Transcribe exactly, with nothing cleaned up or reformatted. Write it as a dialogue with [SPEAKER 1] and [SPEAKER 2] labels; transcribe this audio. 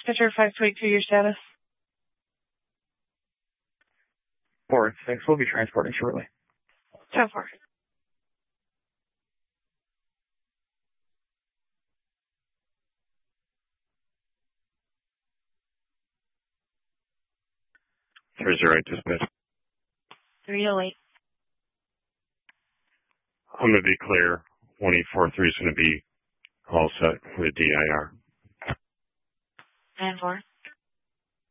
[SPEAKER 1] Dispatcher five two eight two, your status.
[SPEAKER 2] four six, we'll be transporting shortly.
[SPEAKER 1] ten four.
[SPEAKER 3] three zero eight, dispatch.
[SPEAKER 1] three oh eight.
[SPEAKER 3] I'm going to be clear. one eight four three is going to be all set with D I R.
[SPEAKER 1] nine four.